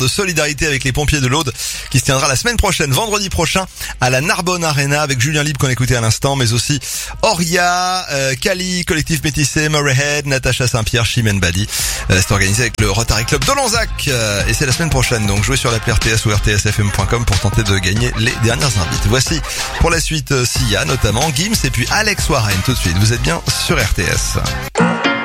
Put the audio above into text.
de solidarité avec les pompiers de l'Aude qui se tiendra la semaine prochaine, vendredi prochain, à la Narbonne Arena avec Julien Libre qu'on écoutait à l'instant, mais aussi Oria, Kali, Collectif Métissé, Murrayhead, Natacha Saint-Pierre, Chimène Badi. C'est organisé avec le Rotary Club de Lanzac et c'est la semaine prochaine. Donc jouez sur l'appli RTS ou rtsfm.com pour tenter de gagner les dernières invites. Voici pour la suite Sia notamment, Gims et puis Alex Warren tout de suite. Vous êtes bien sur RTS.